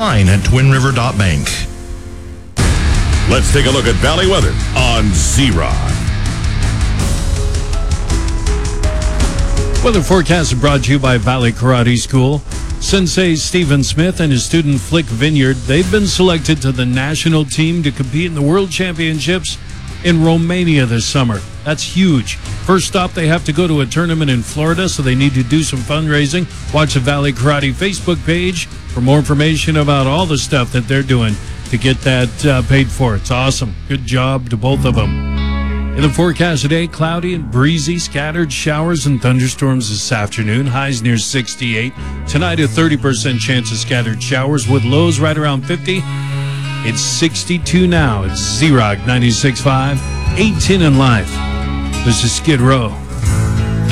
online at twinriver.bank. Let's take a look at Valley weather on Z-Rock. Weather forecast is brought to you by Valley Karate School. Sensei Stephen Smith and his student Flick Vineyard, they've been selected to the national team to compete in the World Championships in Romania this summer. That's huge. First stop, they have to go to a tournament in Florida, so they need to do some fundraising. Watch the Valley Karate Facebook page for more information about all the stuff that they're doing to get that paid for. It's awesome. Good job to both of them. In the forecast today, cloudy and breezy, scattered showers and thunderstorms this afternoon. Highs near 68. Tonight, a 30% chance of scattered showers with lows right around 50. It's 62 now. It's Z-Rock 96.5, 810 in live. This is Skid Row.